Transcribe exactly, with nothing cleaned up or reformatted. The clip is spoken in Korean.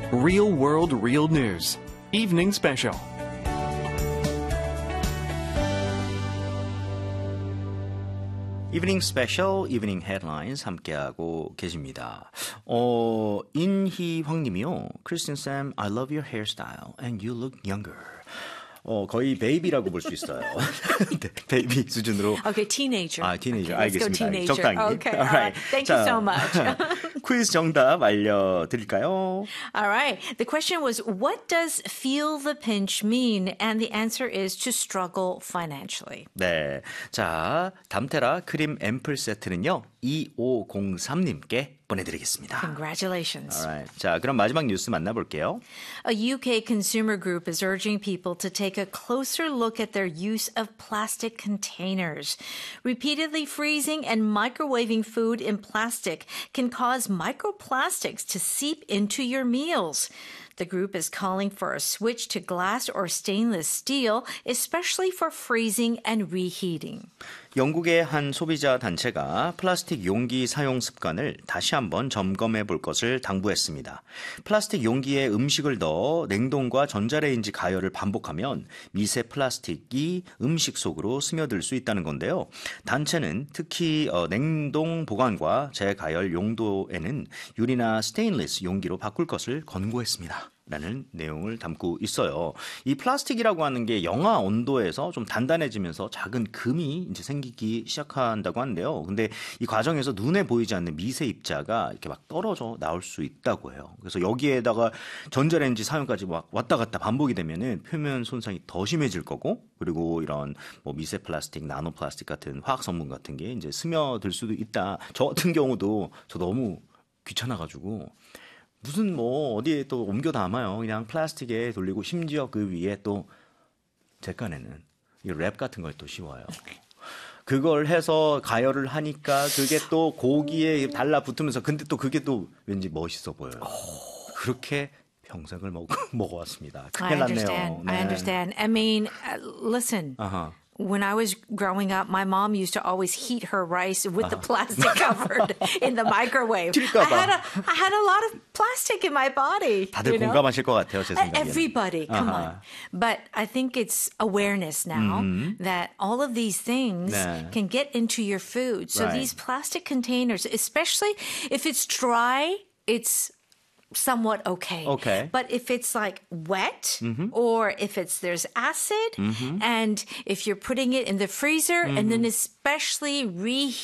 Real World Real News Evening Special. 이브닝 스페셜, 이브닝 헤드라인스 함께하고 계십니다. 어, 인희황 님이요. 크리스틴 쌤, I love your hairstyle and you look younger. 어, 거의 베이비라고 볼 수 있어요. 네, 베이비 수준으로. Okay, teenager. 아, 티네이저. Okay, let's go 알겠습니다. teenager. 적당히. Okay, All all right. Thank 자, you so much. 퀴즈 정답 알려드릴까요? All right. The question was, what does feel the pinch mean? And the answer is to struggle financially. 네. 자, 담테라 크림 앰플 세트는요. 이오공삼 님께 보내드리겠습니다. Congratulations. Alright. 자, 그럼 마지막 뉴스 만나볼게요. A U K consumer group is urging people to take a closer look at their use of plastic containers. Repeatedly freezing and microwaving food in plastic can cause microplastics to seep into your meals. The group is calling for a switch to glass or stainless steel, especially for freezing and reheating. 영국의 한 소비자 단체가 플라스틱 용기 사용 습관을 다시 한번 점검해 볼 것을 당부했습니다. 플라스틱 용기에 음식을 넣어 냉동과 전자레인지 가열을 반복하면 미세 플라스틱이 음식 속으로 스며들 수 있다는 건데요. 단체는 특히 냉동 보관과 재가열 용도에는 유리나 스테인리스 용기로 바꿀 것을 권고했습니다. 라는 내용을 담고 있어요. 이 플라스틱이라고 하는 게 영하 온도에서 좀 단단해지면서 작은 금이 이제 생기기 시작한다고 하는데요. 근데 이 과정에서 눈에 보이지 않는 미세 입자가 이렇게 막 떨어져 나올 수 있다고 해요. 그래서 여기에다가 전자레인지 사용까지 막 왔다 갔다 반복이 되면은 표면 손상이 더 심해질 거고, 그리고 이런 뭐 미세 플라스틱, 나노 플라스틱 같은 화학 성분 같은 게 이제 스며들 수도 있다. 저 같은 경우도 저 너무 귀찮아가지고 무슨 뭐 어디에 또 옮겨 담아요. 그냥 플라스틱에 돌리고 심지어 그 위에 또 제 깐에는 이 랩 같은 걸 또 씌워요. 그걸 해서 가열을 하니까 그게 또 고기에 달라붙으면서 근데 또 그게 또 왠지 멋있어 보여요. 그렇게 평생을 먹, 먹어왔습니다. 큰일 I understand. 났네요. 네. I understand. I mean, uh, listen. 아하. When I was growing up, my mom used to always heat her rice with the plastic covered in the microwave. I had a I had a lot of plastic in my body. 다들 you know? 공감하실 것 같아요, 제 생각에. Everybody, come Uh-huh. on. But I think it's awareness now Mm-hmm. that all of these things 네. can get into your food. So Right. these plastic containers, especially if it's dry, it's somewhat okay. Okay. But if it's like wet Mm-hmm. or if it's there's acid Mm-hmm. and if you're putting it in the freezer and then especially reheat